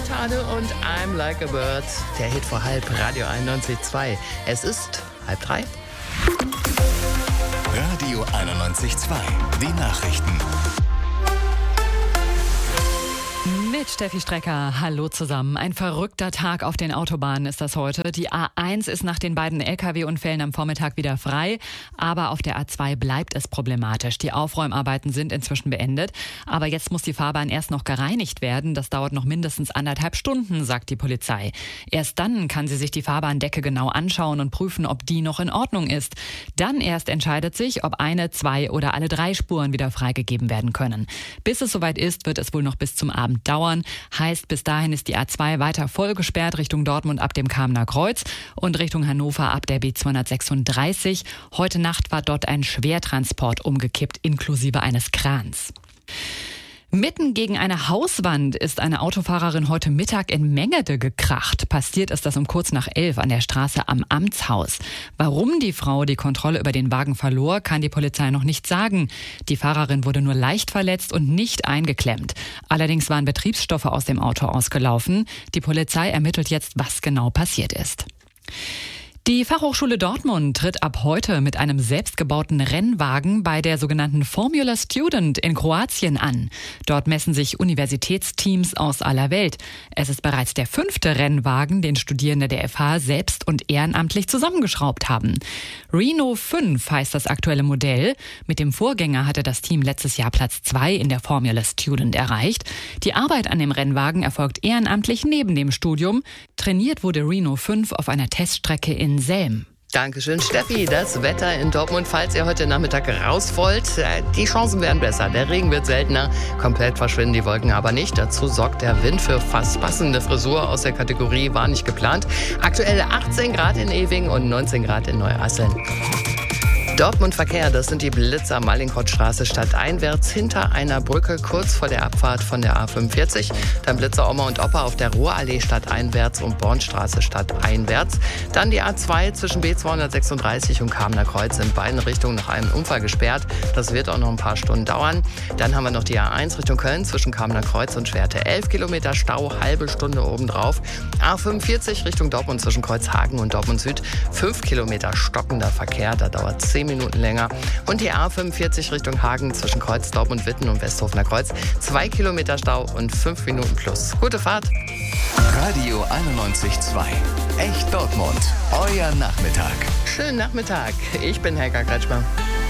Vortane und I'm Like a Bird, der Hit vor halb, Radio 91.2. Es ist 2:30. Radio 91.2, die Nachrichten. Mit Steffi Strecker, hallo zusammen. Ein verrückter Tag auf den Autobahnen ist das heute. Die A1 ist nach den beiden Lkw-Unfällen am Vormittag wieder frei, aber auf der A2 bleibt es problematisch. Die Aufräumarbeiten sind inzwischen beendet, aber jetzt muss die Fahrbahn erst noch gereinigt werden. Das dauert noch mindestens 1,5 Stunden, sagt die Polizei. Erst dann kann sie sich die Fahrbahndecke genau anschauen und prüfen, ob die noch in Ordnung ist. Dann erst entscheidet sich, ob 1, 2 oder alle 3 Spuren wieder freigegeben werden können. Bis es soweit ist, wird es wohl noch bis zum Abend dauern. Heißt, bis dahin ist die A2 weiter voll gesperrt Richtung Dortmund ab dem Kamener Kreuz und Richtung Hannover ab der B236. Heute Nacht war dort ein Schwertransport umgekippt, inklusive eines Krans. Mitten gegen eine Hauswand ist eine Autofahrerin heute Mittag in Mengede gekracht. Passiert ist das um kurz nach 11 an der Straße am Amtshaus. Warum die Frau die Kontrolle über den Wagen verlor, kann die Polizei noch nicht sagen. Die Fahrerin wurde nur leicht verletzt und nicht eingeklemmt. Allerdings waren Betriebsstoffe aus dem Auto ausgelaufen. Die Polizei ermittelt jetzt, was genau passiert ist. Die Fachhochschule Dortmund tritt ab heute mit einem selbstgebauten Rennwagen bei der sogenannten Formula Student in Kroatien an. Dort messen sich Universitätsteams aus aller Welt. Es ist bereits der 5. Rennwagen, den Studierende der FH selbst und ehrenamtlich zusammengeschraubt haben. Renault 5 heißt das aktuelle Modell. Mit dem Vorgänger hatte das Team letztes Jahr Platz 2 in der Formula Student erreicht. Die Arbeit an dem Rennwagen erfolgt ehrenamtlich neben dem Studium. Trainiert wurde Renault 5 auf einer Teststrecke in Selm. Dankeschön, Steffi. Das Wetter in Dortmund, falls ihr heute Nachmittag raus wollt, die Chancen werden besser. Der Regen wird seltener, komplett verschwinden die Wolken aber nicht. Dazu sorgt der Wind für fast passende Frisur aus der Kategorie war nicht geplant. Aktuell 18 Grad in Ewing und 19 Grad in Neuasseln. Dortmund Verkehr, das sind die Blitzer Mallinckrodtstraße stadteinwärts hinter einer Brücke kurz vor der Abfahrt von der A45. Dann Blitzer Oma und Opa auf der Ruhrallee stadteinwärts und Bornstraße stadteinwärts. Dann die A2 zwischen B236 und Kamener Kreuz in beiden Richtungen nach einem Unfall gesperrt. Das wird auch noch ein paar Stunden dauern. Dann haben wir noch die A1 Richtung Köln zwischen Kamener Kreuz und Schwerte. 11 Kilometer Stau, halbe Stunde obendrauf. A45 Richtung Dortmund zwischen Kreuzhagen und Dortmund Süd. 5 Kilometer stockender Verkehr, da dauert 10 Minuten länger. Und die A45 Richtung Hagen zwischen Kreuz, Dortmund, Witten und Westhofener Kreuz. 2 Kilometer Stau und 5 Minuten plus. Gute Fahrt. Radio 91.2, echt Dortmund, euer Nachmittag. Schönen Nachmittag. Ich bin Helga Kretschmer.